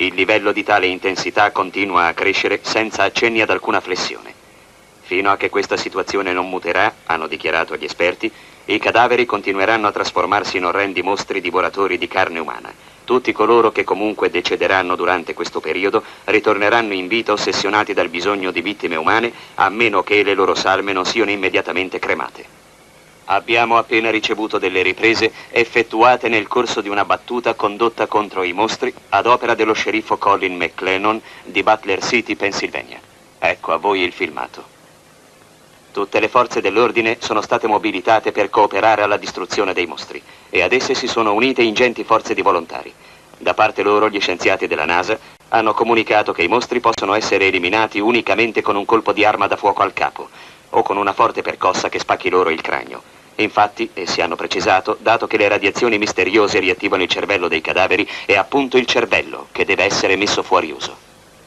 Il livello di tale intensità continua a crescere senza accenni ad alcuna flessione. Fino a che questa situazione non muterà, hanno dichiarato gli esperti, i cadaveri continueranno a trasformarsi in orrendi mostri divoratori di carne umana. Tutti coloro che comunque decederanno durante questo periodo ritorneranno in vita ossessionati dal bisogno di vittime umane, a meno che le loro salme non siano immediatamente cremate. Abbiamo appena ricevuto delle riprese effettuate nel corso di una battuta condotta contro i mostri ad opera dello sceriffo Colin McLennan di Butler City, Pennsylvania. Ecco a voi il filmato. Tutte le forze dell'ordine sono state mobilitate per cooperare alla distruzione dei mostri e ad esse si sono unite ingenti forze di volontari. Da parte loro, gli scienziati della NASA hanno comunicato che i mostri possono essere eliminati unicamente con un colpo di arma da fuoco al capo o con una forte percossa che spacchi loro il cranio. Infatti, essi hanno precisato, dato che le radiazioni misteriose riattivano il cervello dei cadaveri, è appunto il cervello che deve essere messo fuori uso.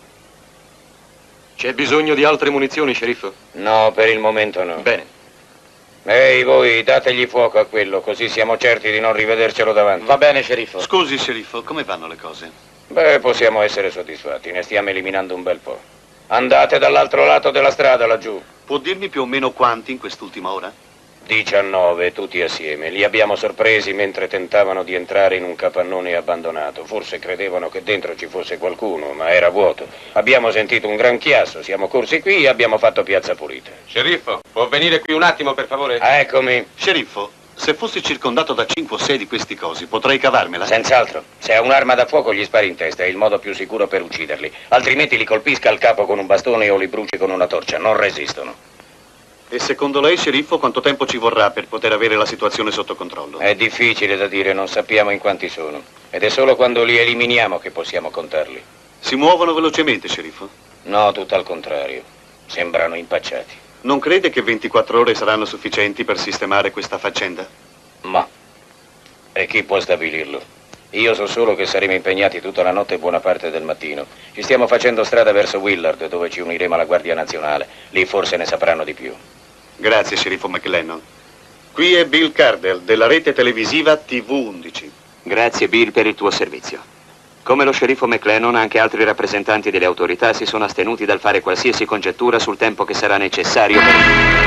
C'è bisogno di altre munizioni, sceriffo? No, per il momento no. Bene. Ehi, voi, dategli fuoco a quello, così siamo certi di non rivedercelo davanti. Va bene, sceriffo. Scusi, sceriffo, come vanno le cose? Beh, possiamo essere soddisfatti, ne stiamo eliminando un bel po'. Andate dall'altro lato della strada, laggiù. Può dirmi più o meno quanti in quest'ultima ora? 19, tutti assieme. Li abbiamo sorpresi mentre tentavano di entrare in un capannone abbandonato. Forse credevano che dentro ci fosse qualcuno, ma era vuoto. Abbiamo sentito un gran chiasso, siamo corsi qui e abbiamo fatto piazza pulita. Sceriffo, può venire qui un attimo, per favore? Eccomi. Sceriffo, se fossi circondato da 5 o 6 di questi cosi, potrei cavarmela? Senz'altro. Se ha un'arma da fuoco gli spari in testa, è il modo più sicuro per ucciderli. Altrimenti li colpisca al capo con un bastone o li bruci con una torcia. Non resistono. E secondo lei, sceriffo, quanto tempo ci vorrà per poter avere la situazione sotto controllo? È difficile da dire, non sappiamo in quanti sono. Ed è solo quando li eliminiamo che possiamo contarli. Si muovono velocemente, sceriffo? No, tutto al contrario. Sembrano impacciati. Non crede che 24 ore saranno sufficienti per sistemare questa faccenda? Ma. E chi può stabilirlo? Io so solo che saremo impegnati tutta la notte e buona parte del mattino. Ci stiamo facendo strada verso Willard, dove ci uniremo alla Guardia Nazionale. Lì forse ne sapranno di più. Grazie, sceriffo McLennan. Qui è Bill Cardell, della rete televisiva TV11. Grazie, Bill, per il tuo servizio. Come lo sceriffo McLennan, anche altri rappresentanti delle autorità si sono astenuti dal fare qualsiasi congettura sul tempo che sarà necessario per...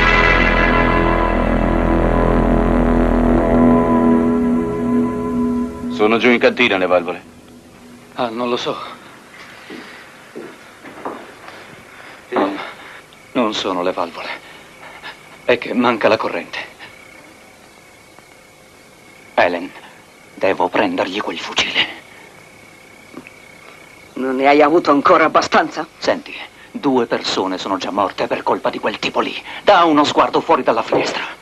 Sono giù in cantina le valvole. Ah, non lo so. Non sono le valvole. È che manca la corrente. Helen, devo prendergli quel fucile. Non ne hai avuto ancora abbastanza? Senti, 2 persone sono già morte per colpa di quel tipo lì. Da uno sguardo fuori dalla finestra.